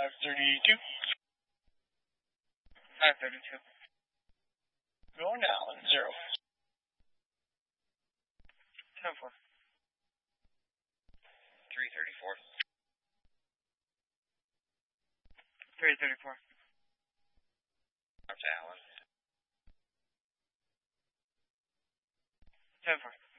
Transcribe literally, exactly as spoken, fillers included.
five thirty-two. five thirty-two. Going now, zero. ten four. three thirty-four. three thirty-four. Up to Allen. ten four.